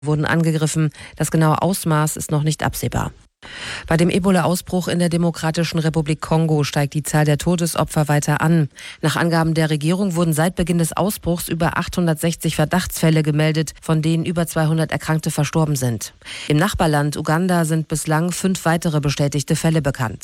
wurden angegriffen. Das genaue Ausmaß ist noch nicht absehbar. Bei dem Ebola-Ausbruch in der Demokratischen Republik Kongo steigt die Zahl der Todesopfer weiter an. Nach Angaben der Regierung wurden seit Beginn des Ausbruchs über 860 Verdachtsfälle gemeldet, von denen über 200 Erkrankte verstorben sind. Im Nachbarland Uganda sind bislang 5 weitere bestätigte Fälle bekannt.